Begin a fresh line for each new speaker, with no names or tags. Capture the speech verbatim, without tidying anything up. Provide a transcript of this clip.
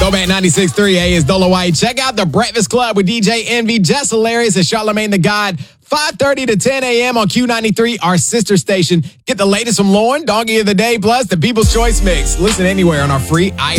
Throwback ninety-six point three A is Dolo White. Check out The Breakfast Club with D J Envy, Jess Hilarious, and Charlamagne the God. five thirty to ten a.m. on Q ninety-three, our sister station. Get the latest from Lauren, Donkey of the Day, plus the People's Choice Mix. Listen anywhere on our free I